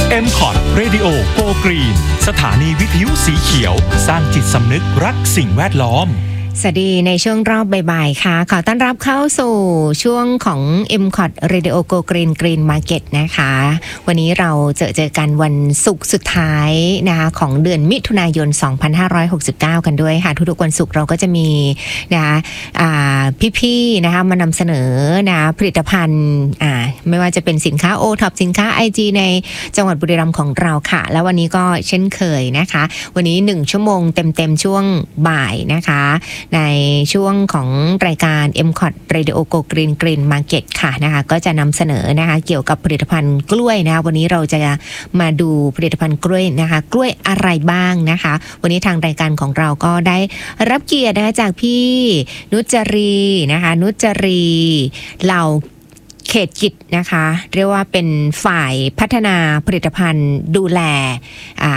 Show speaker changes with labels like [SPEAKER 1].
[SPEAKER 1] MCOT Radio Go Green สถานีวิทยุสีเขียวสร้างจิตสำนึกรักสิ่งแวดล้อม
[SPEAKER 2] สวัสดีในช่วงรอบบ่ายๆค่ะขอต้อนรับเข้าสู่ช่วงของ MCOT Radio Go Green Green Market นะคะวันนี้เราเจอกันวันศุกร์สุดท้ายนะคะของเดือนมิถุนายน 2569 กันด้วยค่ะทุกๆวันศุกร์เราก็จะมีนะคะพี่ๆนะคะมานำเสนอนะผลิตภัณฑ์ไม่ว่าจะเป็นสินค้า O-Top สินค้า IG ในจังหวัดบุรีรัมย์ของเราค่ะแล้ววันนี้ก็เช่นเคยนะคะวันนี้1ชั่วโมงเต็มๆช่วงบ่ายนะคะในช่วงของรายการ MCOT Radio Go Green Green Market ค่ะนะคะก็จะนำเสนอนะคะเกี่ยวกับผลิตภัณฑ์กล้วยนะคะวันนี้เราจะมาดูผลิตภัณฑ์กล้วยนะคะกล้วยอะไรบ้างนะคะวันนี้ทางรายการของเราก็ได้รับเกียรตินะคะจากพี่นุจรีนะคะนุจรีเหล่าเขตกิจนะคะเรียกว่าเป็นฝ่ายพัฒนาผลิตภัณฑ์ดูแล